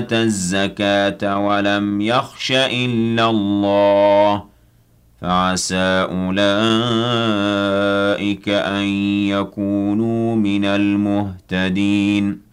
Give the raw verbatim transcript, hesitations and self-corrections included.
الزكاة ولم يخش إلا الله فعسى أولئك أن يكونوا من المهتدين